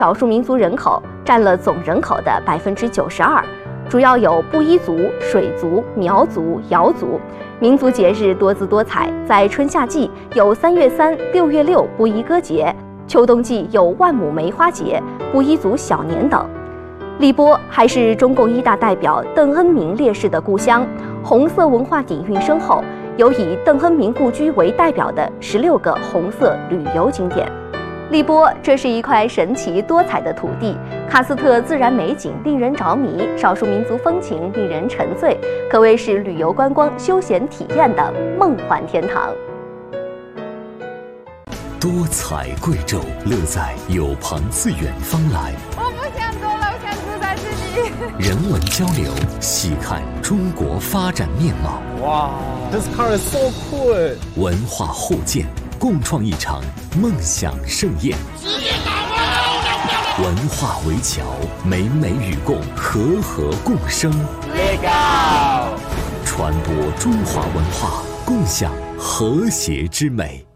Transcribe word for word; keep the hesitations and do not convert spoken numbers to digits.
少数民族人口占了总人口的百分之九十二，主要有布依族、水族、苗族、瑶族。民族节日多姿多彩，在春夏季有三月三、六月六布依歌节，秋冬季有万亩梅花节、布依族小年等。荔波还是中共一大代表邓恩铭烈士的故乡，红色文化底蕴深厚，有以邓恩铭故居为代表的十六个红色旅游景点。荔波，这是一块神奇多彩的土地，喀斯特自然美景令人着迷，少数民族风情令人沉醉，可谓是旅游观光休闲体验的梦幻天堂。 多彩贵州，乐在有朋自远方来。 我不想走了，我想住在这里。 人文交流，细看中国发展面貌。 哇 ，This car is so cool！ 文化互鉴，共创一场梦想盛宴。文化围桥，美美与共，和和共生。 Legal！ 传播中华文化，共享和谐之美。